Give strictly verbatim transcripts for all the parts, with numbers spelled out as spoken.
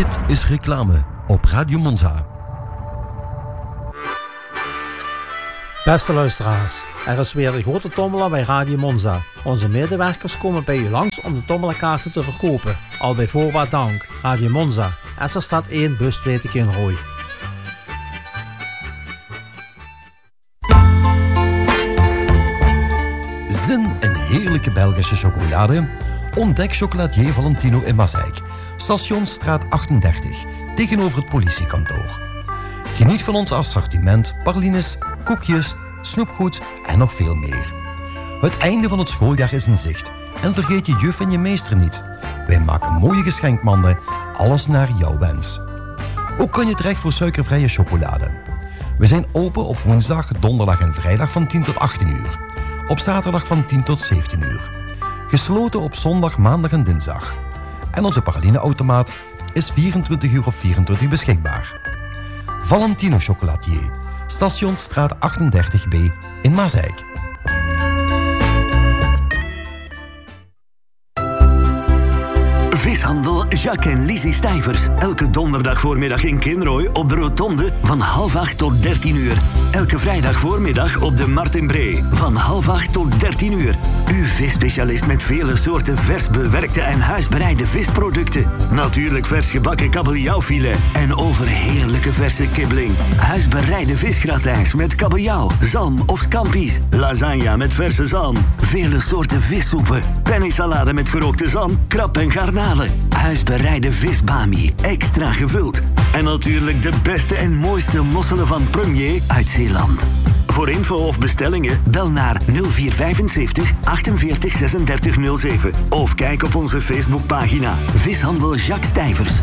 Dit is reclame op Radio Monza. Beste luisteraars, er is weer de grote tombola bij Radio Monza. Onze medewerkers komen bij u langs om de tombolakaarten te verkopen. Al bij voorbaat dank. Radio Monza, Esserstraat één, bus twee te Kinrooi. Zin in heerlijke Belgische chocolade? Ontdek Chocolatier Valentino in Mazeik. Stationsstraat achtendertig, tegenover het politiekantoor. Geniet van ons assortiment, pralines, koekjes, snoepgoed en nog veel meer. Het einde van het schooljaar is in zicht. En vergeet je juf en je meester niet. Wij maken mooie geschenkmanden, alles naar jouw wens. Ook kan je terecht voor suikervrije chocolade. We zijn open op woensdag, donderdag en vrijdag van tien tot achttien uur. Op zaterdag van tien tot zeventien uur. Gesloten op zondag, maandag en dinsdag. En onze pralineautomaat is vierentwintig uur op vierentwintig beschikbaar. Valentino Chocolatier, Stationsstraat achtendertig B in Mazeik. Vishandel Jacques en Lizzie Stijvers. Elke donderdag voormiddag in Kinrooi op de Rotonde van half acht tot dertien uur. Elke vrijdag voormiddag op de Martinbree van half acht tot dertien uur. Uw visspecialist met vele soorten vers bewerkte en huisbereide visproducten. Natuurlijk vers gebakken kabeljauwfilet en overheerlijke verse kibbeling. Huisbereide visgratijns met kabeljauw, zalm of scampi's. Lasagne met verse zalm. Vele soorten vissoepen. Pennysalade met gerookte zalm, krab en garnalen. Huisbereide visbami, extra gevuld. En natuurlijk de beste en mooiste mosselen van Premier uit Zeeland. Voor info of bestellingen bel naar nul vier vijfenzeventig achtenveertig zesendertig nul zeven of kijk op onze Facebookpagina Vishandel Jacques Stijvers.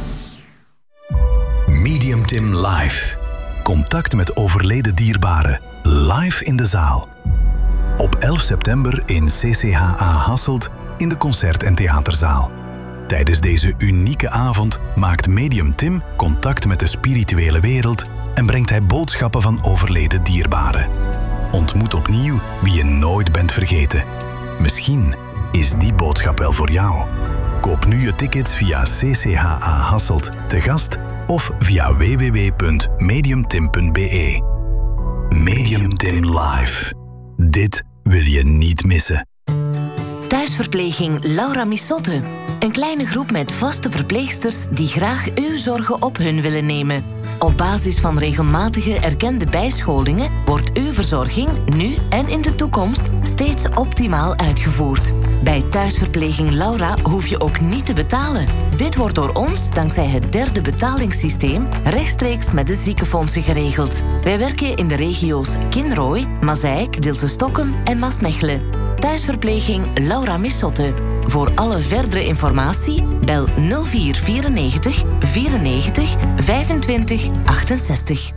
Medium Tim Live. Contact met overleden dierbaren. Live in de zaal. Op elf september in C C H A Hasselt in de Concert- en Theaterzaal. Tijdens deze unieke avond maakt Medium Tim contact met de spirituele wereld en brengt hij boodschappen van overleden dierbaren. Ontmoet opnieuw wie je nooit bent vergeten. Misschien is die boodschap wel voor jou. Koop nu je tickets via C C H A Hasselt te gast of via w w w punt mediumtim punt b e. Medium Tim Live. Dit wil je niet missen. Thuisverpleging Laura Missotte. Een kleine groep met vaste verpleegsters die graag uw zorgen op hun willen nemen. Op basis van regelmatige erkende bijscholingen wordt uw verzorging nu en in de toekomst steeds optimaal uitgevoerd. Bij Thuisverpleging Laura hoef je ook niet te betalen. Dit wordt door ons, dankzij het derde betalingssysteem, rechtstreeks met de ziekenfondsen geregeld. Wij werken in de regio's Kinrooi, Mazeik, Dilsen-Stockholm en Maasmechelen. Thuisverpleging Laura Missotte. Voor alle verdere informatie bel nul vier vierennegentig vierennegentig vijfentwintig achtenzestig.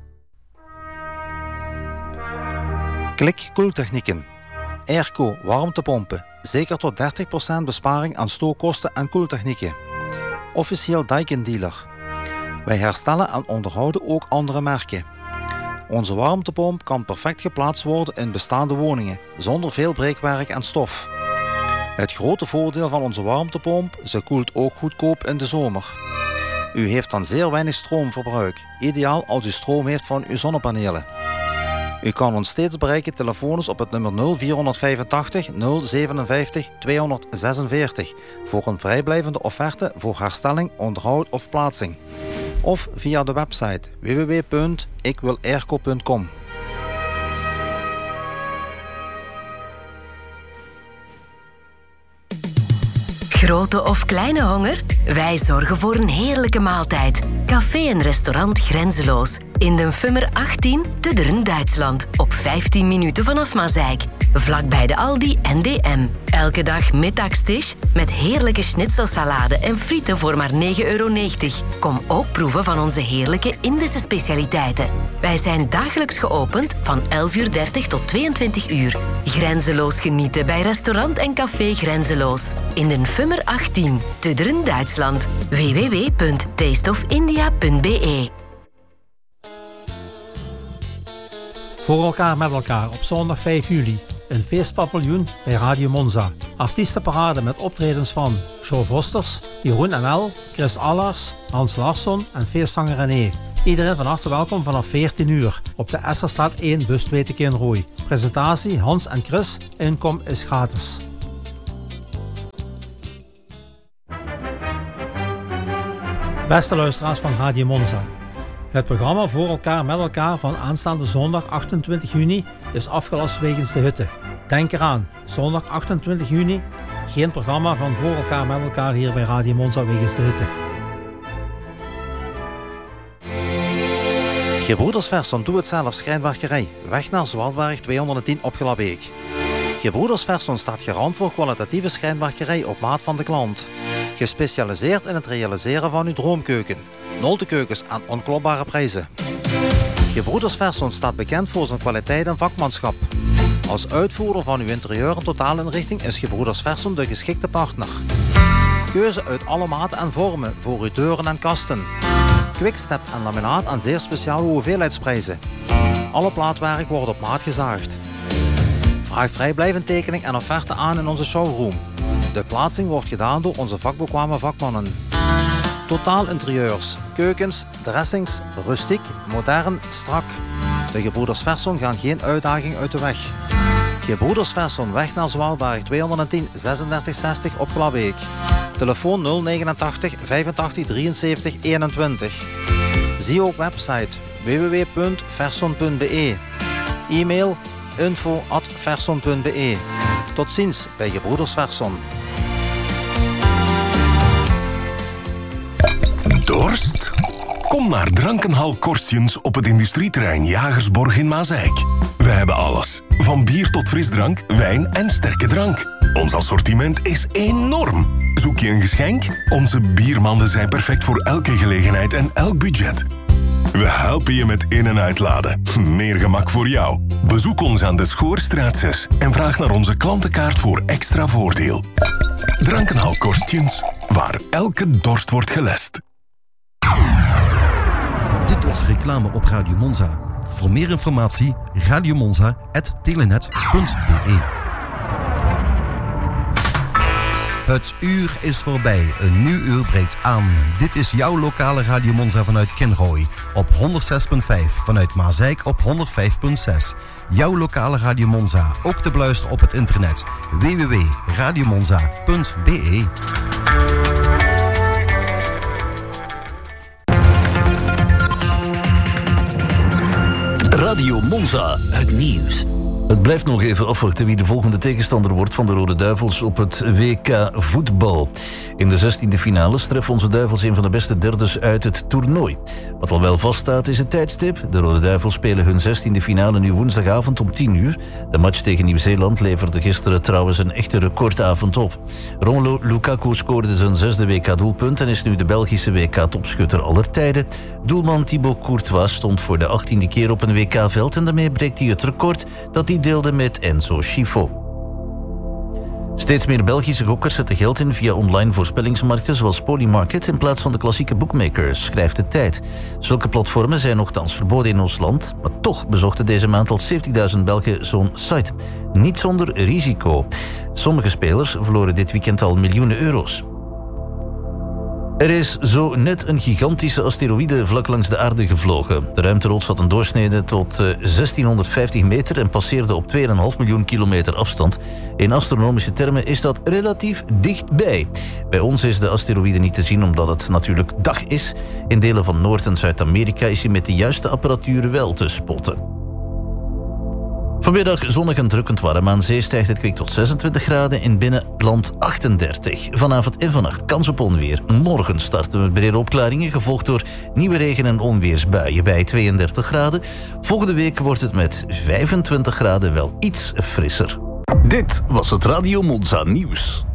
Klik Koeltechnieken. Airco warmtepompen. Zeker tot dertig procent besparing aan stookkosten en koeltechnieken. Officieel Daikin dealer. Wij herstellen en onderhouden ook andere merken. Onze warmtepomp kan perfect geplaatst worden in bestaande woningen, zonder veel breekwerk en stof. Het grote voordeel van onze warmtepomp, ze koelt ook goedkoop in de zomer. U heeft dan zeer weinig stroomverbruik, ideaal als u stroom heeft van uw zonnepanelen. U kan ons steeds bereiken telefonisch op het nummer nul vier vijfentachtig nul zevenenvijftig tweehonderdzesenveertig voor een vrijblijvende offerte voor herstelling, onderhoud of plaatsing. Of via de website w w w punt ik wil airco punt com. Grote of kleine honger? Wij zorgen voor een heerlijke maaltijd. Café en restaurant Grenzeloos. In de Fummer achttien te Dern, Duitsland. Op vijftien minuten vanaf Mazeik. Vlakbij de Aldi en D M. Elke dag middagstisch met heerlijke schnitzelsalade en frieten voor maar negen euro negentig. Kom ook proeven van onze heerlijke Indische specialiteiten. Wij zijn dagelijks geopend van elf uur dertig tot tweeëntwintig uur. Grenzeloos genieten bij restaurant en café Grenzeloos. In de Fummer achttien te Dern, Duitsland. w w w punt taste of india punt b e. Voor elkaar met elkaar op zondag vijf juli een feestpaviljoen bij Radio Monza. Artiestenparade met optredens van Jo Vosters, Jeroen M L, Chris Allers, Hans Larsson en feestzanger René. Iedereen van harte welkom vanaf veertien uur op de Esserstraat één, bus twee te Kinrooi. Presentatie Hans en Chris, inkom is gratis. Beste luisteraars van Radio Monza. Het programma Voor elkaar met elkaar van aanstaande zondag achtentwintig juni is afgelast wegens de hitte. Denk eraan, zondag achtentwintig juni, geen programma van Voor elkaar met elkaar hier bij Radio Monza wegens de hitte. Gebroeders Verson Doe-het-zelf schrijnwerkerij, weg naar Zwalberg tweehonderdtien op Glabbeek. Gebroeders Verson staat garant voor kwalitatieve schrijnwerkerij op maat van de klant. Gespecialiseerd in het realiseren van uw droomkeuken. Noltekeukens aan onklopbare prijzen. Gebroeders Verson staat bekend voor zijn kwaliteit en vakmanschap. Als uitvoerder van uw interieur en totaalinrichting is Gebroeders Verson de geschikte partner. Keuze uit alle maten en vormen voor uw deuren en kasten. Quickstep en laminaat aan zeer speciale hoeveelheidsprijzen. Alle plaatwerk wordt op maat gezaagd. Vraag vrijblijvend tekening en offerte aan in onze showroom. De plaatsing wordt gedaan door onze vakbekwame vakmannen. Totaal interieurs, keukens, dressings, rustiek, modern, strak. De Gebroeders Verson gaan geen uitdaging uit de weg. Gebroeders Verson, weg naar Zwalberg tweehonderdtien zesendertig zestig op Glabbeek. Telefoon nul negenentachtig vijfentachtig drieënzeventig eenentwintig. Zie ook website w w w punt verson punt b e. E-mail info at verson punt b e. Tot ziens bij Gebroeders Verson. Dorst? Kom naar Drankenhal Korstjens op het industrieterrein Jagersborg in Maasijk. We hebben alles. Van bier tot frisdrank, wijn en sterke drank. Ons assortiment is enorm. Zoek je een geschenk? Onze biermanden zijn perfect voor elke gelegenheid en elk budget. We helpen je met in- en uitladen. Meer gemak voor jou. Bezoek ons aan de Schoorstraat zes en vraag naar onze klantenkaart voor extra voordeel. Drankenhal Korstjens, waar elke dorst wordt gelest. Dit was reclame op Radio Monza. Voor meer informatie radiomonza punt telenet punt b e. Het uur is voorbij. Een nieuw uur breekt aan. Dit is jouw lokale Radio Monza vanuit Kinrooi. Op honderdzes komma vijf. Vanuit Maasijk op honderdvijf komma zes. Jouw lokale Radio Monza. Ook te beluisteren op het internet. w w w punt radiomonza punt b e. Radio Monza, het nieuws. Het blijft nog even afwachten wie de volgende tegenstander wordt van de Rode Duivels op het W K voetbal. In de zestiende finales treffen onze Duivels een van de beste derdes uit het toernooi. Wat al wel vaststaat is het tijdstip. De Rode Duivels spelen hun zestiende finale nu woensdagavond om tien uur. De match tegen Nieuw-Zeeland leverde gisteren trouwens een echte recordavond op. Romelu Lukaku scoorde zijn zesde W K-doelpunt en is nu de Belgische W K-topschutter aller tijden. Doelman Thibaut Courtois stond voor de achttiende keer op een W K-veld en daarmee breekt hij het record dat hij deelde met Enzo Schifo. Steeds meer Belgische gokkers zetten geld in via online voorspellingsmarkten zoals Polymarket in plaats van de klassieke bookmakers, schrijft de Tijd. Zulke platformen zijn nogthans verboden in ons land, maar toch bezochten deze maand al zeventigduizend Belgen zo'n site. Niet zonder risico. Sommige spelers verloren dit weekend al miljoenen euro's. Er is zo net een gigantische asteroïde vlak langs de aarde gevlogen. De ruimterots had een doorsnede tot uh, zestienhonderdvijftig meter en passeerde op twee komma vijf miljoen kilometer afstand. In astronomische termen is dat relatief dichtbij. Bij ons is de asteroïde niet te zien omdat het natuurlijk dag is. In delen van Noord- en Zuid-Amerika is hij met de juiste apparatuur wel te spotten. Vanmiddag zonnig en drukkend warm. Aan zee stijgt het kwik tot zesentwintig graden, in binnenland achtendertig. Vanavond en vannacht kans op onweer. Morgen starten we met brede opklaringen, gevolgd door nieuwe regen- en onweersbuien bij tweeëndertig graden. Volgende week wordt het met vijfentwintig graden wel iets frisser. Dit was het Radio Monza nieuws.